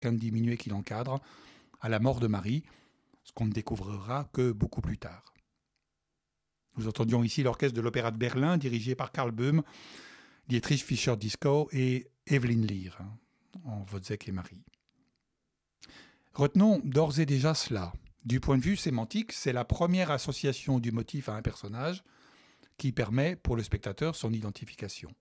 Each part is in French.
qu'un diminué qui l'encadre, à la mort de Marie, ce qu'on ne découvrira que beaucoup plus tard. Nous entendions ici l'orchestre de l'Opéra de Berlin, dirigé par Karl Böhm, Dietrich Fischer-Dieskau et Evelyn Lear, en Wozzeck et Marie. Retenons d'ores et déjà cela. Du point de vue sémantique, c'est la première association du motif à un personnage qui permet pour le spectateur son identification.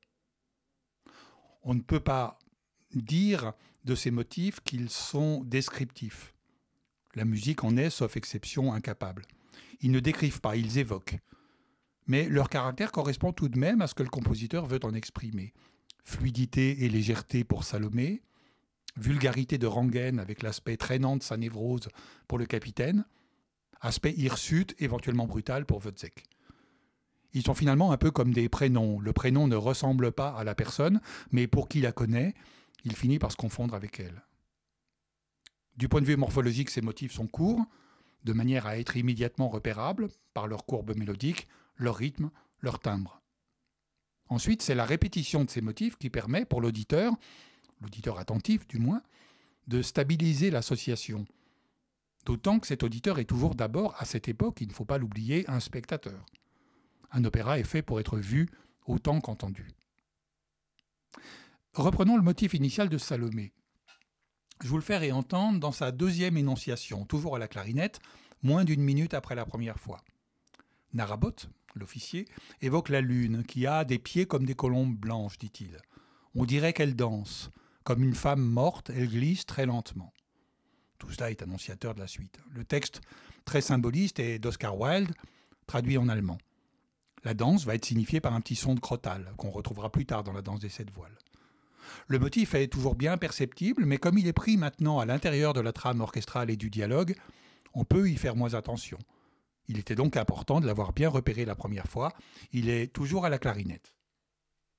On ne peut pas dire de ces motifs qu'ils sont descriptifs. La musique en est, sauf exception, incapable. Ils ne décrivent pas, ils évoquent. Mais leur caractère correspond tout de même à ce que le compositeur veut en exprimer. Fluidité et légèreté pour Salomé, vulgarité de Rengen avec l'aspect traînant de sa névrose pour le capitaine, aspect hirsute, éventuellement brutal pour Wozzeck. Ils sont finalement un peu comme des prénoms. Le prénom ne ressemble pas à la personne, mais pour qui la connaît, il finit par se confondre avec elle. Du point de vue morphologique, ces motifs sont courts, de manière à être immédiatement repérables par leur courbe mélodique, leur rythme, leur timbre. Ensuite, c'est la répétition de ces motifs qui permet pour l'auditeur attentif du moins, de stabiliser l'association. D'autant que cet auditeur est toujours d'abord, à cette époque, il ne faut pas l'oublier, un spectateur. Un opéra est fait pour être vu autant qu'entendu. Reprenons le motif initial de Salomé. Je vous le fais réentendre dans sa deuxième énonciation, toujours à la clarinette, moins d'une minute après la première fois. Narabot, l'officier, évoque la lune, qui a des pieds comme des colombes blanches, dit-il. On dirait qu'elle danse. Comme une femme morte, elle glisse très lentement. Tout cela est annonciateur de la suite. Le texte, très symboliste, est d'Oscar Wilde, traduit en allemand. La danse va être signifiée par un petit son de crotale, qu'on retrouvera plus tard dans la danse des 7 voiles. Le motif est toujours bien perceptible, mais comme il est pris maintenant à l'intérieur de la trame orchestrale et du dialogue, on peut y faire moins attention. Il était donc important de l'avoir bien repéré la première fois. Il est toujours à la clarinette.